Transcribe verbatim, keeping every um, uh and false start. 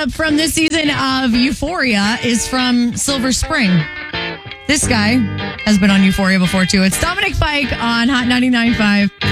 up from this season of Euphoria is from Silver Spring. This guy has been on Euphoria before, too. It's Dominic Fike on Hot ninety-nine point five.